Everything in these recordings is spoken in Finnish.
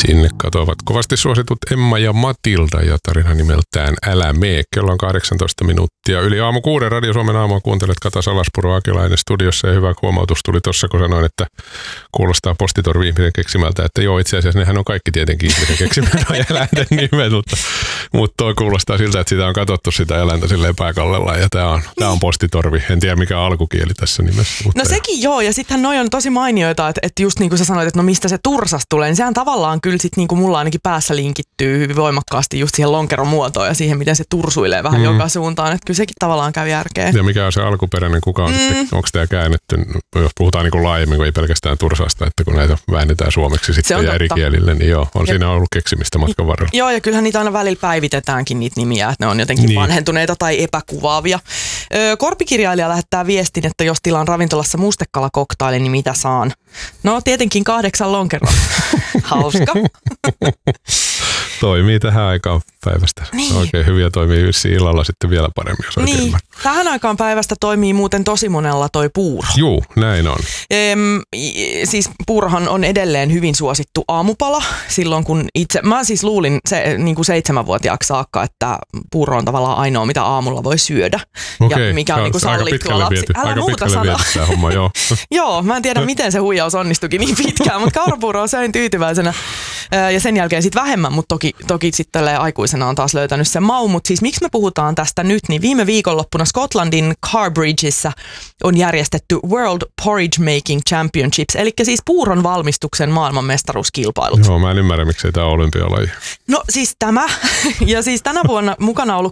Sinne katoavat kovasti suositut Emma ja Matilda ja tarina nimeltään Älä mee. Kello on 18 minuuttia. Yli aamu 6 Radio Suomen aamua kuuntelet Kata Salaspuro Akilainen studiossa ja hyvä huomautus tuli tuossa, kun sanoin, että kuulostaa Postitorvi ihmisen keksimältä, että joo, itse asiassa nehän on kaikki tietenkin ihmisen keksimältä ja eläinten nimet, mutta toi kuulostaa siltä, että sitä on katsottu sitä eläintä silleen pääkallella ja tää on Postitorvi. En tiedä mikä alkukieli tässä nimessä. No sekin joo, ja sittenhän noi on tosi mainioita, että just niin kuin sä sanoit, että no mistä se tursas tulee, niin sehän tavallaan kyllä sit niin kuin mulla ainakin päässä linkittyy hyvin voimakkaasti just siihen lonkeron muotoon ja siihen, miten se tursuilee vähän joka suuntaan, että kyllä sekin tavallaan käy järkeä. Ja mikä on se alkuperäinen, kuka on sitten, onko tämä käännetty, jos puhutaan niin kuin laajemmin, kun ei pelkästään tursasta, että kun näitä väännetään suomeksi sitten ja eri kielille, niin joo, on siinä ollut keksimistä matkan varrella. Joo, ja kyllähän niitä aina välillä päivitetäänkin niitä nimiä, että ne on jotenkin vanhentuneita tai epäkuvaavia. Korpikirjailija lähettää viestin, että jos tilaan ravintolassa mustekala-koktailin, niin mitä saan? No tietenkin 8 lonkeroa. Hauska. Toimii tähän aikaan päivästä. Niin. Oikein hyviä toimii illalla sitten vielä paremmin, jos oikein niin. Tähän aikaan päivästä toimii muuten tosi monella toi puuro. Juu, näin on. Siis puurohan on edelleen hyvin suosittu aamupala. Silloin kun mä siis luulin niin kuin 7-vuotiaaksi saakka, että puuro on tavallaan ainoa, mitä aamulla voi syödä. Okei, ja mikä on niin kuin sallittua lapsi. Älä muuta sanoa. Homma, joo. Joo, mä en tiedä miten se huijaus onnistukin niin pitkään, mutta kaurapuuroa söin tyytyväisenä. Ja sen jälkeen sitten vähemmän, mutta toki sitten aikuisena on taas löytänyt sen maun. Mutta siis miksi me puhutaan tästä nyt, niin viime viikonloppuna Skotlandin Carbridgeissa on järjestetty World Porridge Making Championships, eli siis puuron valmistuksen maailmanmestaruuskilpailut. Joo, mä en ymmärrä, miksei tämä ole olympialaji. No siis tämä, ja siis tänä vuonna mukana on ollut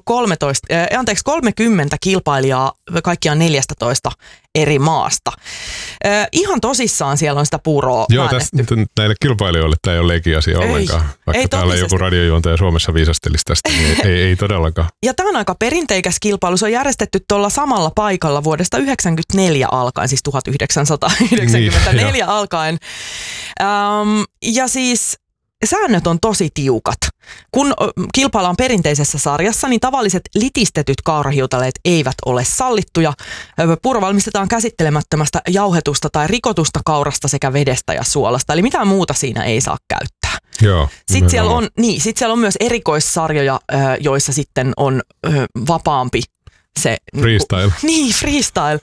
30 kilpailijaa kaikkiaan 14 eri maasta. Ihan tosissaan siellä on sitä puuroa väännetty. Joo, näille kilpailijoille tämä ei ole leikiasia ollenkaan. Vaikka täällä joku radiojuontaja Suomessa viisastelisi tästä, niin ei todellakaan. Ja tämä on aika perinteikäs kilpailu. Se on järjestetty tuolla samalla paikalla vuodesta 1994 alkaen, siis 1994 niin, alkaen. Ja siis säännöt on tosi tiukat. Kun kilpaillaan perinteisessä sarjassa, niin tavalliset litistetyt kaurahiutaleet eivät ole sallittuja. Puuro valmistetaan käsittelemättömästä jauhetusta tai rikotusta kaurasta sekä vedestä ja suolasta. Eli mitään muuta siinä ei saa käyttää. Joo, sitten siellä on myös erikoissarjoja, joissa sitten on vapaampi se freestyle. Niin, freestyle.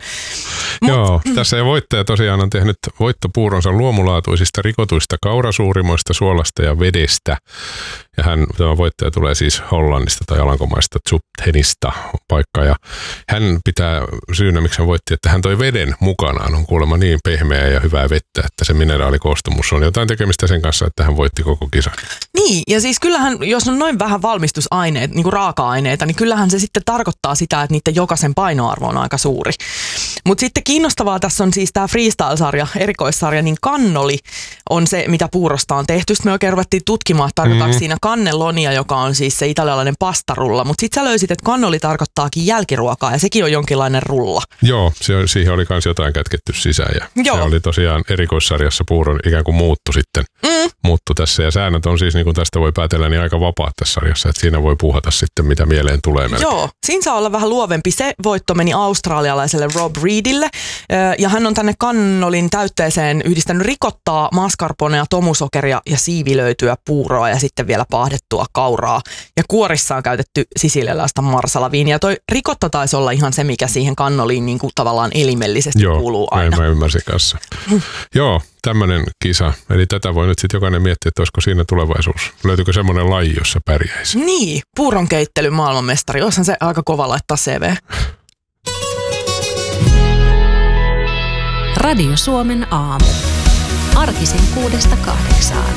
Joo, tässä ei voittaja tosiaan on tehnyt voittopuuronsa luomulaatuisista rikotuista kaurasuurimoista, suolasta ja vedestä. Ja tämä voittaja tulee siis Hollannista tai Alankomaista, Zutphenista paikka. Ja hän pitää syynä, miksi hän voitti, että hän toi veden mukanaan. On kuulemma niin pehmeää ja hyvää vettä, että se mineraalikoostumus on jotain tekemistä sen kanssa, että hän voitti koko kisan. Niin, ja siis kyllähän, jos on noin vähän valmistusaineet, niin kuin raaka-aineita, niin kyllähän se sitten tarkoittaa sitä, että niiden jokaisen painoarvo on aika suuri. Mutta sitten kiinnostavaa tässä on siis tämä freestyle-sarja, erikoissarja, niin kannoli on se, mitä puurosta on tehty. Sitten me oikein ruvettiin tutkimaan, että tarkoitaanko siinä kannelonia, joka on siis se italialainen pastarulla. Mutta sitten sä löysit, että kannoli tarkoittaakin jälkiruokaa ja sekin on jonkinlainen rulla. Joo, siihen oli myös jotain kätketty sisään ja se oli tosiaan erikoissarjassa puuron ikään kuin muuttu sitten. Muuttu tässä ja säännöt on siis, niin kuin tästä voi päätellä, niin aika vapaat tässä sarjassa, että siinä voi puhata sitten mitä mieleen tulee melkein. Joo, siinä saa olla vähän luovempi. Se voitto meni australialaiselle Rob Reedille ja hän on tänne kannolin täytteeseen yhdistänyt rikottaa, mascarponea, tomusokeria ja siivilöityä puuroa ja sitten vielä paahdettua kauraa. Ja kuorissa on käytetty sisilialaista marsalaviinia. Toi rikotta taisi olla ihan se, mikä siihen kannoliin niin kuin tavallaan elimellisesti kuuluu aina. Joo, mä ymmärsin kanssa. Joo, tämmöinen kisa. Eli tätä voi nyt sitten jokainen miettiä, että olisiko siinä tulevaisuus. Löytyykö semmoinen laji, jossa pärjäisi? Niin, puuron keittely maailmanmestari. Olisihan se aika kova laittaa CV. Radio Suomen aamu. Arkisin 6–8.